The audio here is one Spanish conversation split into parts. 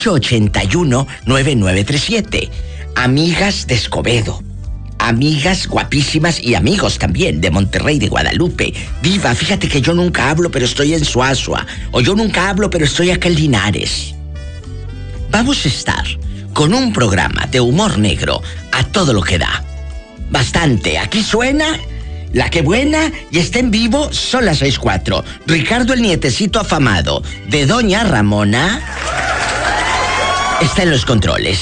881-9937. Amigas de Escobedo. Amigas guapísimas y amigos también de Monterrey, de Guadalupe. Diva, fíjate que yo nunca hablo, pero estoy en Suazua. O yo nunca hablo, pero estoy acá en Linares. Vamos a estar con un programa de humor negro a todo lo que da. Bastante. Aquí suena La Que Buena y está en vivo, son las 6:04. Ricardo el nietecito afamado de Doña Ramona está en los controles.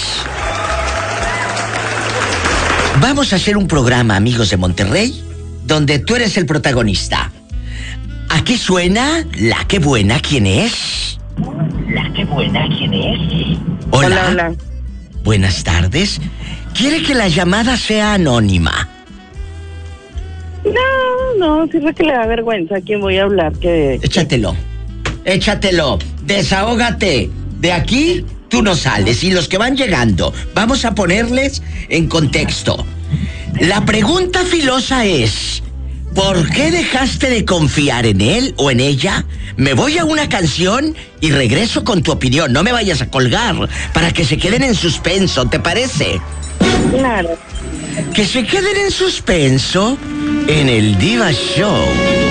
Vamos a hacer un programa, amigos de Monterrey, donde tú eres el protagonista. Aquí suena La Que Buena, ¿quién es? La Que Buena, ¿quién es? Hola. Hola. Buenas tardes. ¿Quiere que la llamada sea anónima? No, sirve que le da vergüenza a quién voy a hablar. Échatelo. Desahógate. De aquí tú no sales. Y los que van llegando, vamos a ponerles en contexto. La pregunta filosa es: ¿por qué dejaste de confiar en él o en ella? Me voy a una canción y regreso con tu opinión. No me vayas a colgar para que se queden en suspenso, ¿te parece? Claro. Que se queden en suspenso en el Diva Show.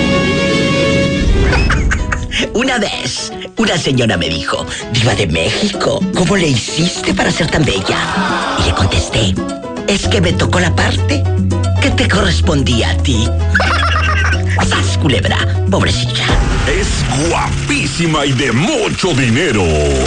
Una vez, una señora me dijo: Diva de México, ¿cómo le hiciste para ser tan bella? Y le contesté: es que me tocó la parte que te correspondía a ti. ¡Sas, culebra! Pobrecilla. Es guapísima y de mucho dinero.